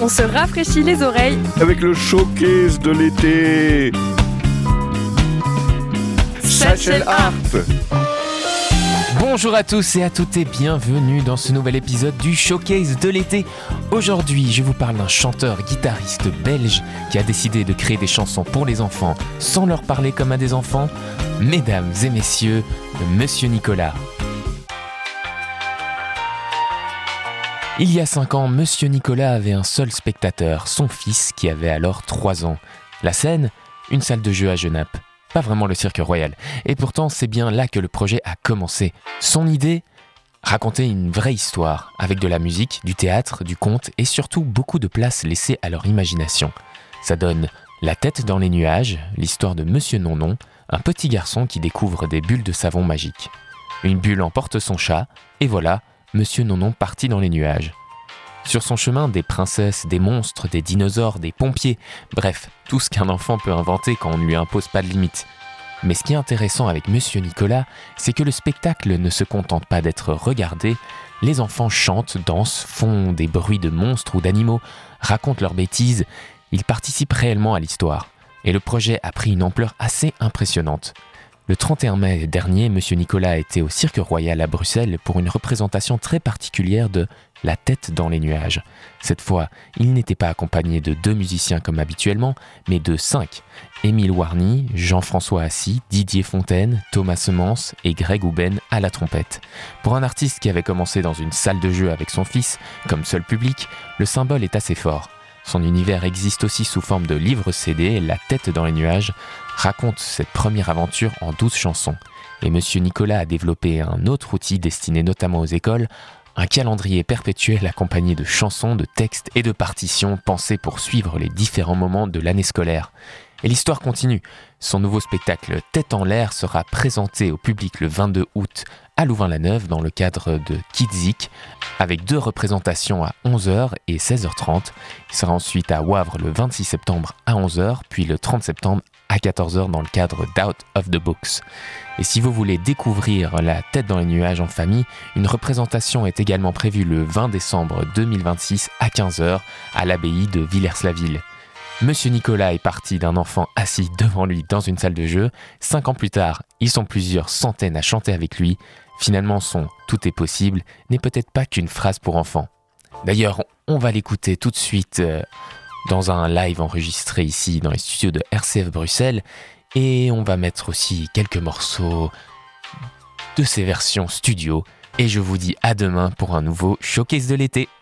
On se rafraîchit les oreilles avec le showcase de l'été. Satchel Art. Bonjour à tous et à toutes et bienvenue dans ce nouvel épisode du Showcase de l'été. Aujourd'hui, je vous parle d'un chanteur-guitariste belge qui a décidé de créer des chansons pour les enfants sans leur parler comme à des enfants. Mesdames et messieurs, Monsieur Nicolas. Il y a 5 ans, Monsieur Nicolas avait un seul spectateur, son fils qui avait alors 3 ans. La scène, une salle de jeu à Genappe. Pas vraiment le cirque royal. Et pourtant, c'est bien là que le projet a commencé. Son idée ? Raconter une vraie histoire, avec de la musique, du théâtre, du conte et surtout beaucoup de place laissée à leur imagination. Ça donne La tête dans les nuages, l'histoire de Monsieur Nonon, un petit garçon qui découvre des bulles de savon magiques. Une bulle emporte son chat, et voilà, Monsieur Nonon partit dans les nuages. Sur son chemin, des princesses, des monstres, des dinosaures, des pompiers, bref, tout ce qu'un enfant peut inventer quand on ne lui impose pas de limites. Mais ce qui est intéressant avec Monsieur Nicolas, c'est que le spectacle ne se contente pas d'être regardé, les enfants chantent, dansent, font des bruits de monstres ou d'animaux, racontent leurs bêtises, ils participent réellement à l'histoire. Et le projet a pris une ampleur assez impressionnante. Le 31 mai dernier, Monsieur Nicolas était au Cirque Royal à Bruxelles pour une représentation très particulière de La tête dans les nuages. Cette fois, il n'était pas accompagné de 2 musiciens comme habituellement, mais de 5. Émile Warny, Jean-François Assy, Didier Fontaine, Thomas Semence et Greg Houben à la trompette. Pour un artiste qui avait commencé dans une salle de jeu avec son fils, comme seul public, le symbole est assez fort. Son univers existe aussi sous forme de livre CD, La tête dans les nuages raconte cette première aventure en 12 chansons. Et Monsieur Nicolas a développé un autre outil destiné notamment aux écoles, un calendrier perpétuel accompagné de chansons, de textes et de partitions pensés pour suivre les différents moments de l'année scolaire. Et l'histoire continue. Son nouveau spectacle Tête en l'air sera présenté au public le 22 août à Louvain-la-Neuve dans le cadre de Kidzik, avec 2 représentations à 11h et 16h30. Il sera ensuite à Wavre le 26 septembre à 11h, puis le 30 septembre à 14h dans le cadre d'Out of the Books. Et si vous voulez découvrir La tête dans les nuages en famille, une représentation est également prévue le 20 décembre 2026 à 15h à l'abbaye de Villers-la-Ville. Monsieur Nicolas est parti d'un enfant assis devant lui dans une salle de jeu. 5 ans plus tard, ils sont plusieurs centaines à chanter avec lui. Finalement, son « Tout est possible » n'est peut-être pas qu'une phrase pour enfants. D'ailleurs, on va l'écouter tout de suite dans un live enregistré ici dans les studios de RCF Bruxelles. Et on va mettre aussi quelques morceaux de ces versions studio. Et je vous dis à demain pour un nouveau Showcase de l'été.